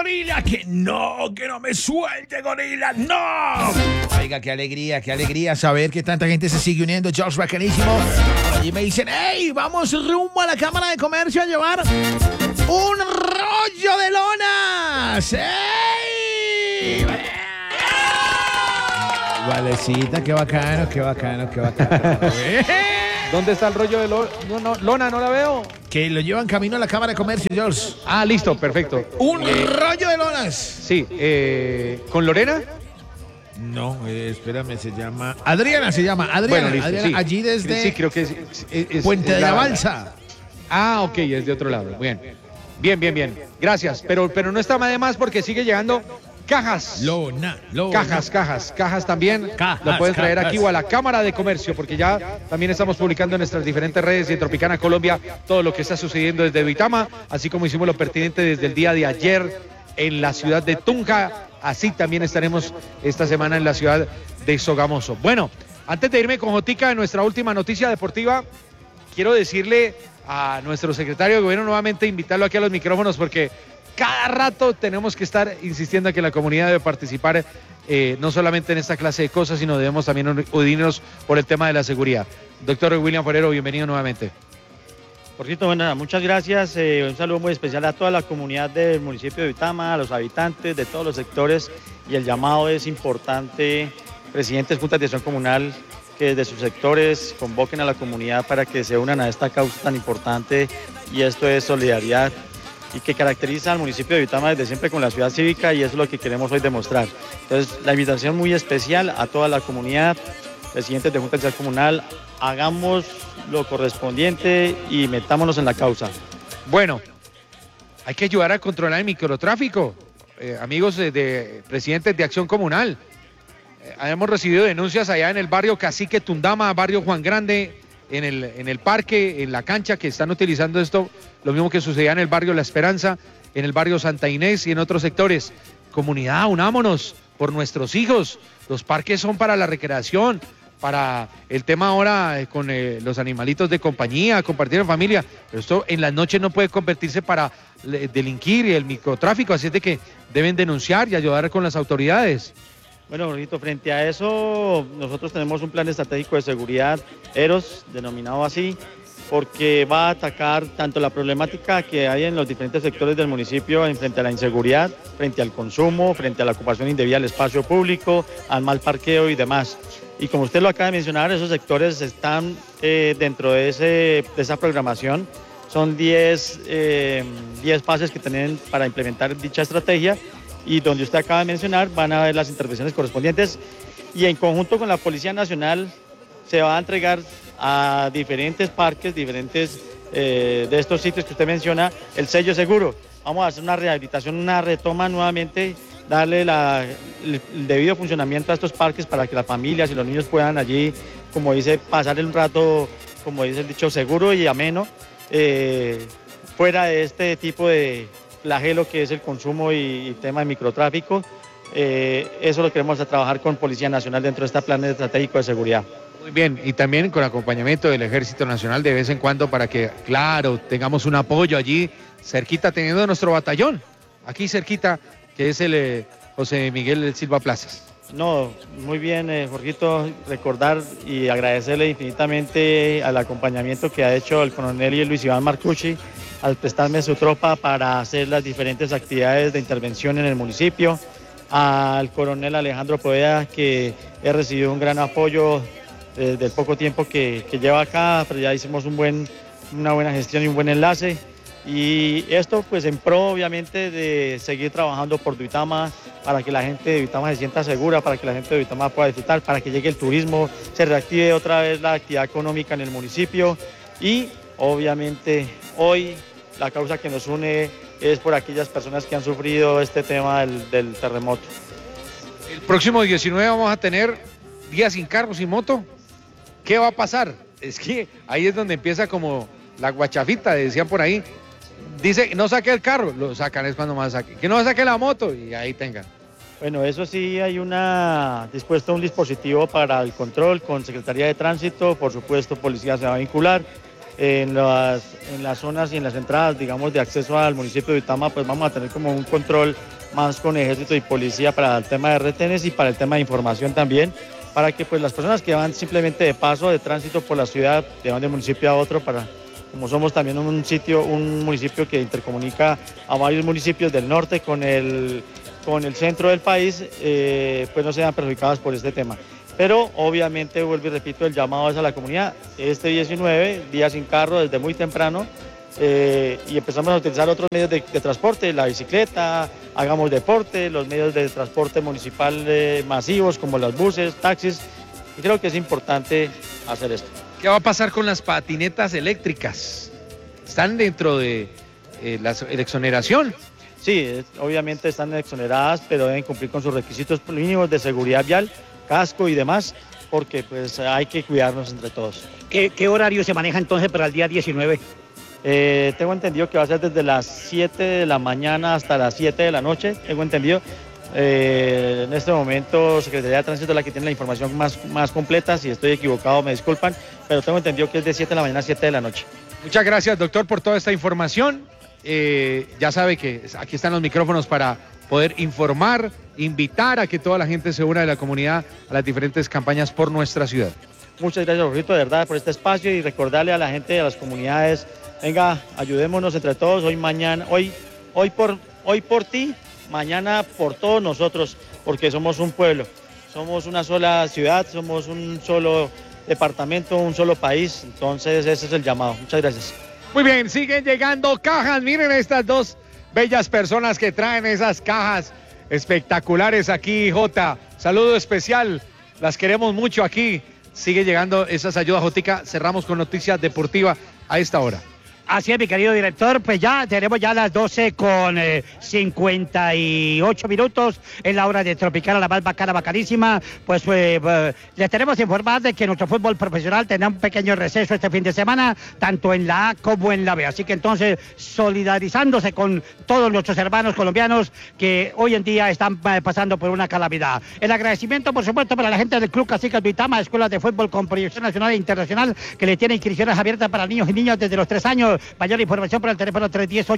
gorila, que no me suelte, gorila, no. Oiga, qué alegría saber que tanta gente se sigue uniendo. George, bacanísimo. Y me dicen, hey, vamos rumbo a la Cámara de Comercio a llevar un rollo de lonas. ¡Ey! Valecita, qué bacano. ¿Dónde está el rollo de lona? No la veo. Que lo llevan camino a la Cámara de Comercio, George. Ah, listo, perfecto. Un rollo de lonas. Sí, ¿con Lorena? No, espérame, se llama Adriana. Bueno, listo, Adriana, sí. allí desde Sí, creo que es Puente de la Balsa. Ah, ok, es de otro lado. Bien. Gracias, pero no está de más porque sigue llegando cajas. Lona. Cajas también. Lo pueden traer aquí o a la Cámara de Comercio, porque ya también estamos publicando en nuestras diferentes redes de Tropicana Colombia todo lo que está sucediendo desde Duitama, así como hicimos lo pertinente desde el día de ayer en la ciudad de Tunja. Así también estaremos esta semana en la ciudad de Sogamoso. Bueno, antes de irme con Jotica de nuestra última noticia deportiva, quiero decirle a nuestro secretario de Gobierno nuevamente, invitarlo aquí a los micrófonos, porque cada rato tenemos que estar insistiendo en que la comunidad debe participar no solamente en esta clase de cosas, sino debemos también unirnos por el tema de la seguridad. Doctor William Forero, bienvenido nuevamente. Jorgito, bueno, muchas gracias. Un saludo muy especial a toda la comunidad del municipio de Duitama, a los habitantes de todos los sectores, y el llamado es importante, presidentes, juntas de acción comunal, que desde sus sectores convoquen a la comunidad para que se unan a esta causa tan importante, y esto es solidaridad y que caracteriza al municipio de Duitama desde siempre con la ciudad cívica, y eso es lo que queremos hoy demostrar. Entonces, la invitación muy especial a toda la comunidad, presidentes de juntas de acción comunal, hagamos lo correspondiente y metámonos en la causa. Bueno, hay que ayudar a controlar el microtráfico, amigos de presidentes de Acción Comunal. Hemos recibido denuncias allá en el barrio Cacique Tundama, barrio Juan Grande, en el parque, en la cancha, que están utilizando esto, lo mismo que sucedía en el barrio La Esperanza, en el barrio Santa Inés y en otros sectores. Comunidad, unámonos por nuestros hijos. Los parques son para la recreación, para el tema ahora con los animalitos de compañía, compartir en familia, pero esto en las noches no puede convertirse para delinquir y el microtráfico, así es de que deben denunciar y ayudar con las autoridades. Bueno, Jorgito, frente a eso, nosotros tenemos un plan estratégico de seguridad, EROS, denominado así, porque va a atacar tanto la problemática que hay en los diferentes sectores del municipio en frente a la inseguridad, frente al consumo, frente a la ocupación indebida del espacio público, al mal parqueo y demás. Y como usted lo acaba de mencionar, esos sectores están dentro de esa programación. Son 10 fases que tienen para implementar dicha estrategia, y donde usted acaba de mencionar van a haber las intervenciones correspondientes, y en conjunto con la Policía Nacional se va a entregar a diferentes parques, diferentes de estos sitios que usted menciona, el sello seguro. Vamos a hacer una rehabilitación, una retoma nuevamente, darle el debido funcionamiento a estos parques para que las familias y los niños puedan allí, como dice, pasar un rato, como dice el dicho, seguro y ameno, fuera de este tipo de flagelo que es el consumo y tema de microtráfico. Eso lo queremos trabajar con Policía Nacional dentro de este plan estratégico de seguridad. Muy bien, y también con acompañamiento del Ejército Nacional de vez en cuando para que, claro, tengamos un apoyo allí cerquita, teniendo nuestro batallón, aquí cerquita, que es el José Miguel Silva Plazas. No, muy bien, Jorgito, recordar y agradecerle infinitamente al acompañamiento que ha hecho el coronel Luis Iván Marcucci al prestarme su tropa para hacer las diferentes actividades de intervención en el municipio, al coronel Alejandro Poveda, que he recibido un gran apoyo desde el poco tiempo que lleva acá, pero ya hicimos una buena gestión y un buen enlace. Y esto pues en pro obviamente de seguir trabajando por Duitama, para que la gente de Duitama se sienta segura, para que la gente de Duitama pueda disfrutar, para que llegue el turismo, se reactive otra vez la actividad económica en el municipio, y obviamente hoy la causa que nos une es por aquellas personas que han sufrido este tema del terremoto. El próximo 19 vamos a tener día sin carro, sin moto. ¿Qué va a pasar? Es que ahí es donde empieza como la guachafita, decían por ahí. Dice, no saque el carro, lo sacan es cuando más saque. Que no saque la moto y ahí tengan. Bueno, eso sí, hay dispuesto un dispositivo para el control con Secretaría de Tránsito, por supuesto Policía se va a vincular, en las zonas y en las entradas, digamos, de acceso al municipio de Duitama, pues vamos a tener como un control más con ejército y policía para el tema de retenes y para el tema de información también, para que pues las personas que van simplemente de paso, de tránsito por la ciudad, que van de un municipio a otro, como somos también un municipio que intercomunica a varios municipios del norte con el centro del país, pues no sean perjudicados por este tema. Pero obviamente, vuelvo y repito, el llamado es a la comunidad. Este 19, día sin carro desde muy temprano, y empezamos a utilizar otros medios de transporte, la bicicleta, hagamos deporte, los medios de transporte municipal masivos como los buses, taxis, y creo que es importante hacer esto. ¿Qué va a pasar con las patinetas eléctricas? ¿Están dentro de la exoneración? Sí, obviamente están exoneradas, pero deben cumplir con sus requisitos mínimos de seguridad vial, casco y demás, porque pues hay que cuidarnos entre todos. ¿Qué horario se maneja entonces para el día 19? Tengo entendido que va a ser desde las 7 de la mañana hasta las 7 de la noche, tengo entendido. En este momento Secretaría de Tránsito es la que tiene la información más completa. Si estoy equivocado me disculpan, pero tengo entendido que es de 7 de la mañana a 7 de la noche. Muchas gracias, doctor, por toda esta información. Ya sabe que aquí están los micrófonos para poder informar, invitar a que toda la gente se una de la comunidad a las diferentes campañas por nuestra ciudad. Muchas gracias, Jorgito, de verdad, por este espacio, y recordarle a la gente, a las comunidades, venga, ayudémonos entre todos, hoy por ti, mañana por todos nosotros, porque somos un pueblo, somos una sola ciudad, somos un solo departamento, un solo país, entonces ese es el llamado. Muchas gracias. Muy bien, siguen llegando cajas, miren estas dos bellas personas que traen esas cajas espectaculares aquí, Jota. Saludo especial, las queremos mucho aquí. Sigue llegando esas ayudas, Jotica. Cerramos con noticias deportivas a esta hora. Así es, mi querido director, pues ya tenemos ya las 12:58 minutos en la hora de Tropicana, la más bacana, bacanísima. Pues les tenemos informar de que nuestro fútbol profesional tendrá un pequeño receso este fin de semana, tanto en la A como en la B. Así que entonces, solidarizándose con todos nuestros hermanos colombianos que hoy en día están pasando por una calamidad. El agradecimiento, por supuesto, para la gente del Club Cacique Duitama, escuelas de fútbol con proyección nacional e internacional, que le tiene inscripciones abiertas para niños y niñas desde los 3 años. Mayor información por el teléfono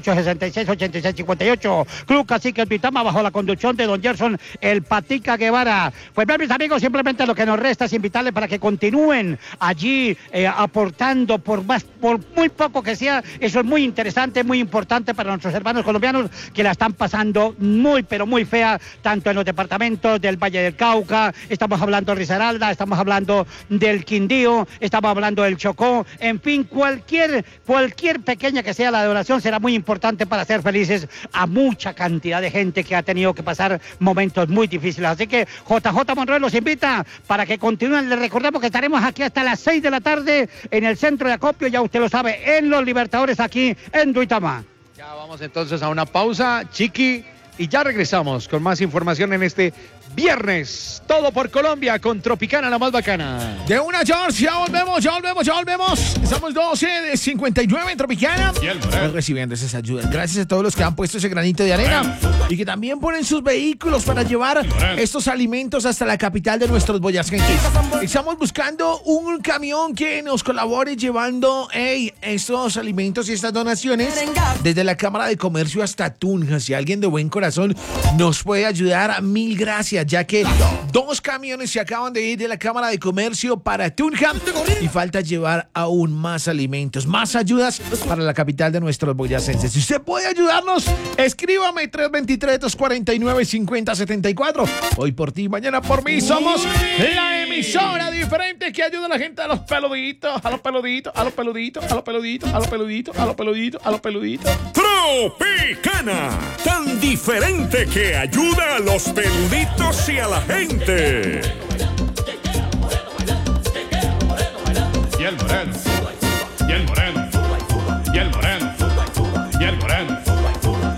310-866-8658. Club Cacique Duitama, bajo la conducción de don Gerson El Patica Guevara. Pues bien, mis amigos, simplemente lo que nos resta es invitarles para que continúen allí aportando por muy poco que sea. Eso es muy interesante, muy importante para nuestros hermanos colombianos que la están pasando muy, pero muy fea, tanto en los departamentos del Valle del Cauca, estamos hablando de Risaralda, estamos hablando del Quindío, estamos hablando del Chocó, en fin, cualquier pequeña que sea la donación será muy importante para hacer felices a mucha cantidad de gente que ha tenido que pasar momentos muy difíciles. Así que JJ Monroy los invita para que continúen. Les recordamos que estaremos aquí hasta las 6 de la tarde en el centro de acopio, ya usted lo sabe, en Los Libertadores, aquí en Duitama. Ya vamos entonces a una pausa, Chiqui, y ya regresamos con más información en este viernes. Todo por Colombia con Tropicana, la más bacana. De una, George, ya volvemos. Estamos 12:59 en Tropicana. Estamos recibiendo esas ayudas. Gracias a todos los que han puesto ese granito de arena y que también ponen sus vehículos para llevar estos alimentos hasta la capital de nuestros boyacenses. Estamos buscando un camión que nos colabore llevando estos alimentos y estas donaciones desde la Cámara de Comercio hasta Tunja. Si alguien de buen corazón nos puede ayudar, mil gracias, ya que 2 camiones se acaban de ir de la Cámara de Comercio para Tunja y falta llevar aún más alimentos, más ayudas para la capital de nuestros boyacenses. Si usted puede ayudarnos, escríbame 323-249-5074. Hoy por ti, mañana por mí. Somos la emisora diferente que ayuda a la gente, a los peluditos, a los peluditos, a los peluditos, a los peluditos, a los peluditos, a los peluditos, a los peluditos. Tropicana, tan diferente que ayuda a los peluditos y a la gente. Y el moreno, y el moreno.